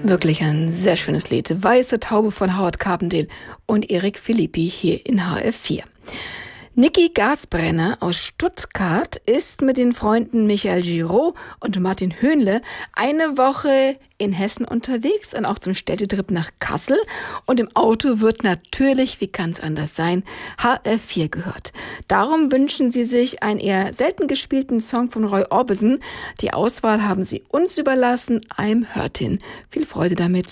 Wirklich ein sehr schönes Lied. Weiße Taube von Howard Carpendale und Eric Philippi hier in HR4. Niki Gasbrenner aus Stuttgart ist mit den Freunden Michael Giraud und Martin Höhnle eine Woche in Hessen unterwegs und auch zum Städtetrip nach Kassel. Und im Auto wird natürlich, wie kann es anders sein, HR4 gehört. Darum wünschen sie sich einen eher selten gespielten Song von Roy Orbison. Die Auswahl haben sie uns überlassen. I'm Hurtin'. Viel Freude damit.